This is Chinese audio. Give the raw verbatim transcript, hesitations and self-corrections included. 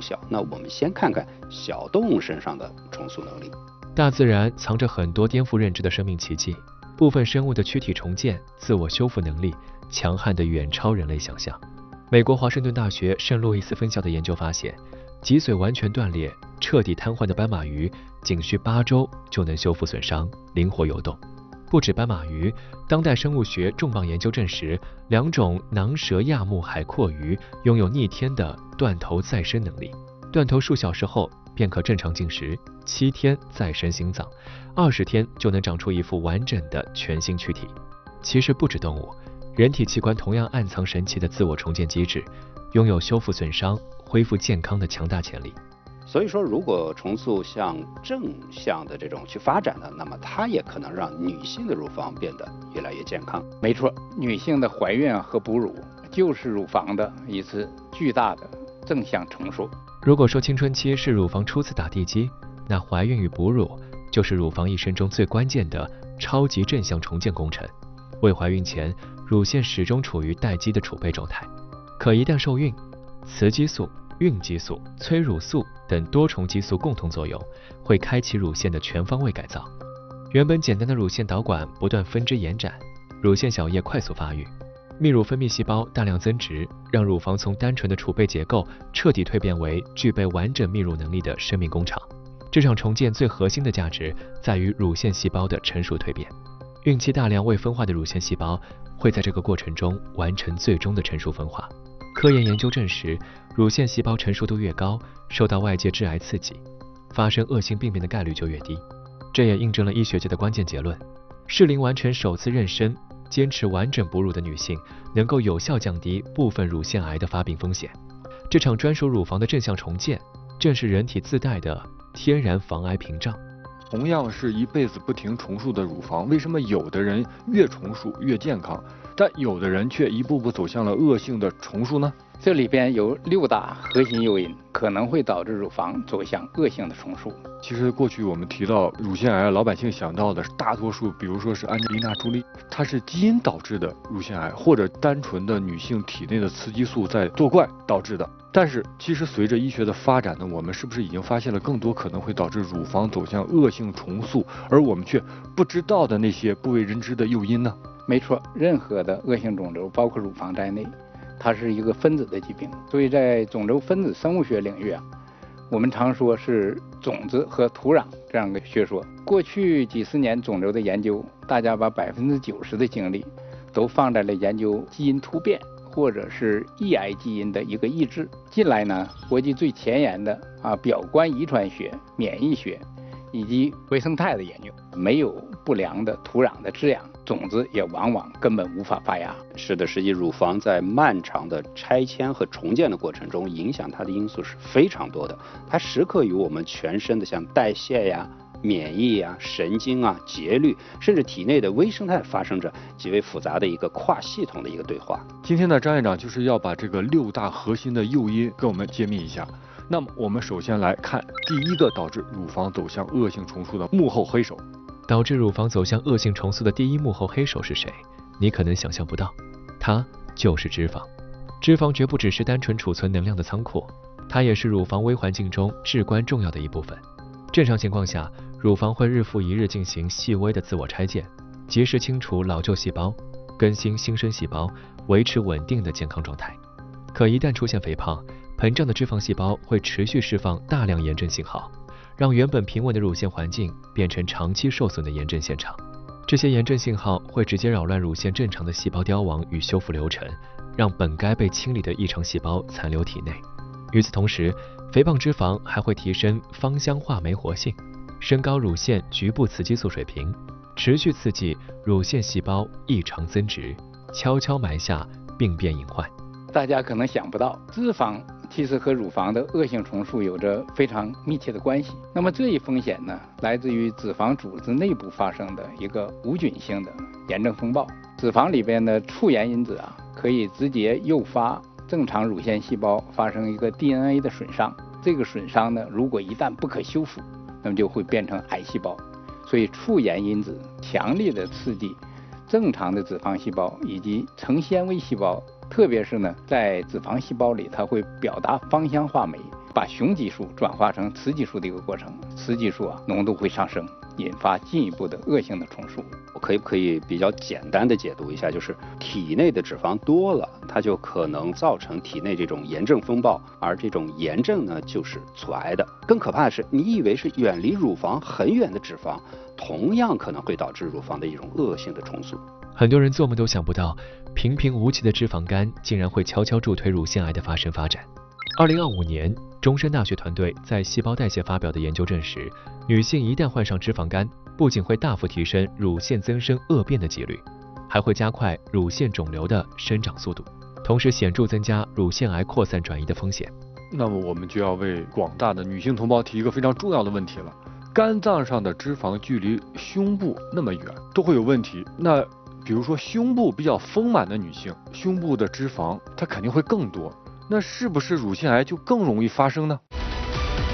效。那我们先看看小动物身上的重塑能力。 大自然藏着很多颠覆认知的生命奇迹，部分生物的躯体重建、自我修复能力强悍的远超人类想象。美国华盛顿大学圣路易斯分校的研究发现，脊髓完全断裂、彻底瘫痪的斑马鱼，仅需八周就能修复损伤，灵活游动。不止斑马鱼，当代生物学重磅研究证实，两种囊蛇亚目海蛞鱼拥有逆天的断头再生能力。断头数小时后便可正常进食，七天再生心脏，二十天就能长出一副完整的全新躯体。其实不止动物，人体器官同样暗藏神奇的自我重建机制，拥有修复损伤、恢复健康的强大潜力。 所以说，如果重塑向正向的这种去发展呢，那么它也可能让女性的乳房变得越来越健康。 没错，女性的怀孕和哺乳就是乳房的一次巨大的正向重塑。 如果说青春期是乳房初次打地基，那怀孕与哺乳就是乳房一生中最关键的超级正向重建工程。未怀孕前，乳腺始终处于待机的储备状态，可一旦受孕，雌激素、孕激素、催乳素等多重激素共同作用，会开启乳腺的全方位改造。原本简单的乳腺导管不断分支延展，乳腺小叶快速发育，泌乳分泌细胞大量增殖，让乳房从单纯的储备结构彻底蜕变为具备完整泌乳能力的生命工厂。这场重建最核心的价值在于乳腺细胞的成熟蜕变。孕期大量未分化的乳腺细胞会在这个过程中完成最终的成熟分化。科研研究证实，乳腺细胞成熟度越高，受到外界致癌刺激，发生恶性病变的概率就越低。这也印证了医学界的关键结论：适龄完成首次妊娠、坚持完整哺乳的女性，能够有效降低部分乳腺癌的发病风险。这场专属乳房的正向重建，正是人体自带的天然防癌屏障。 同样是一辈子不停重塑的乳房，为什么有的人越重塑越健康，但有的人却一步步走向了恶性的重塑呢？ 这里边有六大核心诱因，可能会导致乳房走向恶性的重塑。 其实过去我们提到乳腺癌，老百姓想到的是大多数，比如说是安吉丽娜·朱莉，它是基因导致的乳腺癌，或者单纯的女性体内的雌激素在作怪导致的。但是其实随着医学的发展呢，我们是不是已经发现了更多可能会导致乳房走向恶性重塑，而我们却不知道的那些不为人知的诱因呢？ 没错，任何的恶性肿瘤，包括乳房在内，它是一个分子的疾病。所以在肿瘤分子生物学领域啊，我们常说是种子和土壤这样的学说。过去几十年肿瘤的研究，大家把百分之九十的精力都放在了研究基因突变或者是抑癌基因的一个抑制。近来呢，国际最前沿的啊表观遗传学、免疫学以及微生态的研究，没有不良的土壤的滋养，种子也往往根本无法发芽。 是的，实际乳房在漫长的拆迁和重建的过程中，影响它的因素是非常多的。它时刻与我们全身的像代谢呀、免疫呀、神经啊、节律，甚至体内的微生态发生着极为复杂的一个跨系统的一个对话。 今天呢，张院长就是要把这个六大核心的诱因跟我们揭秘一下。那么我们首先来看第一个导致乳房走向恶性重塑的幕后黑手。 导致乳房走向恶性重塑的第一幕后黑手是谁？你可能想象不到，它就是脂肪。脂肪绝不只是单纯储存能量的仓库，它也是乳房微环境中至关重要的一部分。正常情况下，乳房会日复一日进行细微的自我拆建，及时清除老旧细胞，更新新生细胞，维持稳定的健康状态。可一旦出现肥胖、膨胀的脂肪细胞会持续释放大量炎症信号，让原本平稳的乳腺环境变成长期受损的炎症现场。这些炎症信号会直接扰乱乳腺正常的细胞凋亡与修复流程，让本该被清理的异常细胞残留体内。与此同时，肥胖脂肪还会提升芳香化酶活性，升高乳腺局部雌激素水平，持续刺激乳腺细胞异常增殖，悄悄埋下病变隐患。 大家可能想不到，脂肪其实和乳房的恶性重塑有着非常密切的关系。那么这一风险呢，来自于脂肪组织内部发生的一个无菌性的炎症风暴。脂肪里边的促炎因子啊，可以直接诱发正常乳腺细胞发生一个 D N A 的损伤。这个损伤呢，如果一旦不可修复，那么就会变成癌细胞。所以促炎因子强烈的刺激正常的脂肪细胞以及成纤维细胞，特别是呢，在脂肪细胞里，它会表达芳香化酶， 把雄激素转化成雌激素的一个过程，雌激素啊浓度会上升，引发进一步的恶性的重塑。 我可以不可以比较简单的解读一下，就是体内的脂肪多了，它就可能造成体内这种炎症风暴，而这种炎症呢就是阻癌的。更可怕的是，你以为是远离乳房很远的脂肪，同样可能会导致乳房的一种恶性的重塑。 很多人做梦都想不到，平平无奇的脂肪肝竟然会悄悄助推乳腺癌的发生发展。二零二五年，中山大学团队在《细胞代谢》发表的研究证实，女性一旦患上脂肪肝，不仅会大幅提升乳腺增生恶变的几率，还会加快乳腺肿瘤的生长速度，同时显著增加乳腺癌扩散转移的风险。 那么我们就要为广大的女性同胞提一个非常重要的问题了：肝脏上的脂肪距离胸部那么远，都会有问题。那比如说胸部比较丰满的女性，胸部的脂肪它肯定会更多。那是不是乳腺癌就更容易发生呢？